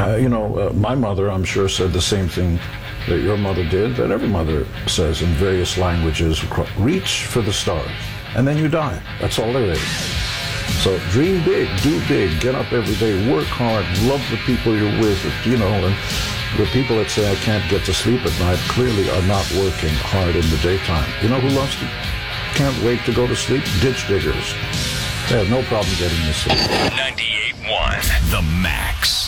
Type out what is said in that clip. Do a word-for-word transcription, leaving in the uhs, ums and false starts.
Uh, you know, uh, my mother, I'm sure, said the same thing that your mother did, that every mother says in various languages. Reach for the stars, and then you die. That's all there is. So dream big, do big, get up every day, work hard, love the people you're with, you know, and the people that say I can't get to sleep at night clearly are not working hard in the daytime. You know who loves to, can't wait to go to sleep? Ditch diggers. They have no problem getting to sleep. ninety-eight point one The Max.